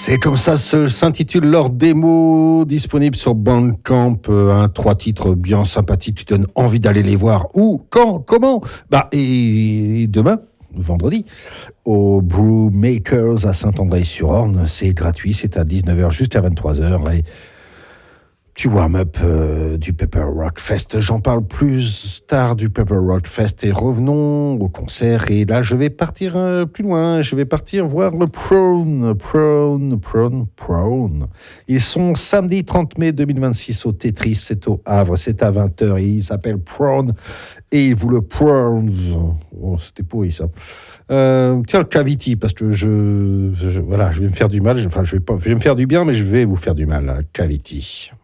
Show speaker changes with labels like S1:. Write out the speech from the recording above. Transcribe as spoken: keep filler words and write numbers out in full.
S1: C'est comme ça se s'intitule leur démo disponible sur Bandcamp, euh, un trois titres bien sympathiques qui donnent envie d'aller les voir. Où, quand, comment? Bah et demain, vendredi, au Brewmakers à Saint-André-sur-Orne, c'est gratuit, c'est à dix-neuf heures jusqu'à vingt-trois heures et du warm-up euh, du Pepper Rock Fest. J'en parle plus tard du Pepper Rock Fest et revenons au concert. Et là, je vais partir euh, plus loin. Je vais partir voir le Prone, Prone, Prone, Prone. Ils sont samedi trente mai deux mille vingt-six au Tetris. C'est au Havre. C'est à vingt heures. Ils s'appellent Prone et ils vous le Prone. Oh, c'était pourri ça. Euh, tiens, Cavity, parce que je, je, voilà, je vais me faire du mal. Enfin, je vais pas, je vais me faire du bien, mais je vais vous faire du mal. Cavity.